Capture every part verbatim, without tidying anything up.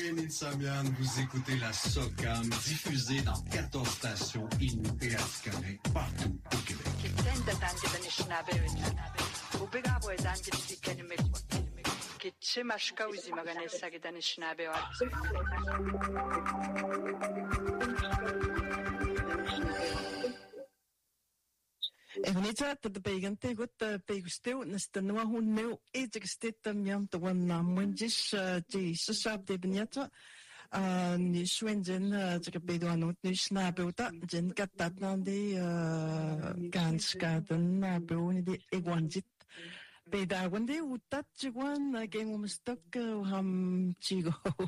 Béni de Samian, vous écoutez la SOCAM diffusée dans quatorze stations inuitées à Atikamek, partout au Québec. Egunita tatapigante gut pegusteu nastanwa hunneu etikstetam yam tawanam wenjis ti sasab de bnyata ni swenjen takapedoanot ni snabeuta jen katatnandi ganskaden nabeuni de egwanjit pedagwande utat chigwan gengumustak ham chigo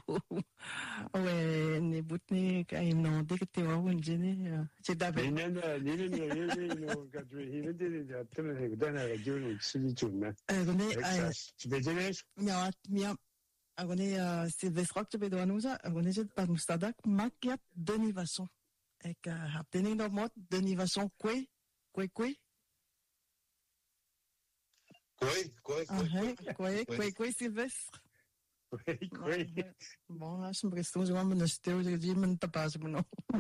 we ni butni kaim no de tewa wenjene chedabe 내년에 내년에 예전에 가지고 이런데 이제 때문에 그다음에 저는 쓰기 좋네. 에 근데 아 집에전에 야 미야 아고네 실베스럭 bedoanusa agone jet pas mustadak makiat denivason ek hab dening no mot denivason kwe kwe kwe Kwe kwe kwe kwe kwe kwe silvestre 그래 그래. Bon, là, je me reste toujours en monastère, je dis, mais t'as pas, non.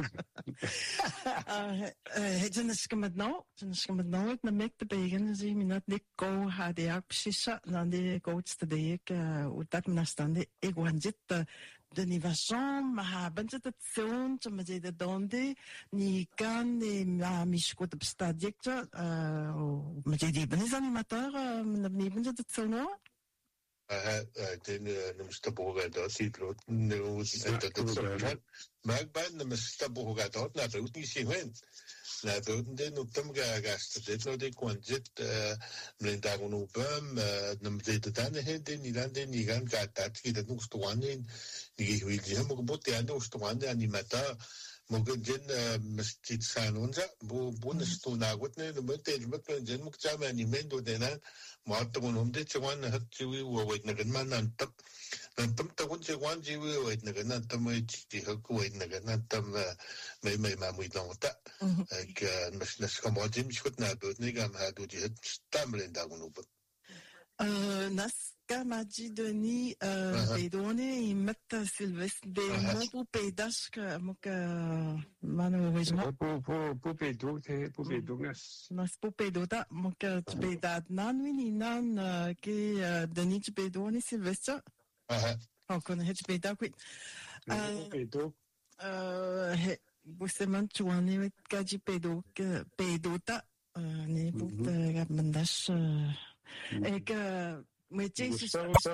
Je ne sais que maintenant, je ne sais que maintenant, ik me te begen, je me net niet go had ik precies, dan die grootste die ik, hoe dat me staan, die ik want dit, de innovation, maar hebben ze het zo'n, ze me zeiden dan die, niet kan, die, mij goed op stadje, me zeiden, ben is animateur, me hebben ze het zo'n, hoor. Uh, uh, den uh, Staboga da sidlot nu senta det som mag ban na Staboga da na rut ni siwen na rut den uptam ga gast det no de konjet mlenda gonu bam na mzet dan he den ni dan den ni gan ga tat ki den ustwan ni ni wi ji mo bo te an ustwan de animata mo gen masjid sanunza bo bonus to na gut ne no te mo gen mo cha ma ni mendo de na 마트고 놈데 저관 학지위 와이나간 만난답 난땀 따고 저관 지위 와이나간 난땀을 지하고 와이나간 난땀 매매 마무리 나왔다 그 무슨 스카모짐 시컷나 도니가 마도 지 땀을낸다고 노버 Euh, Naska m'a dit Denis, euh, Pedone, il met Sylvestre des mots pour pédas que, moi, que, malheureusement. Pour, pour, pour pédo, c'est pour pédo, Nas pour pédota, moi, que tu pédat, nan, oui, ni nan, que, Denis, tu pédone, Sylvestre. On connaît, tu pédat, oui. Pour pédo. Euh, justement, tu en es, que tu pédo, que, pédota, euh, n'est pour te, mandash, et que, mais tu sais,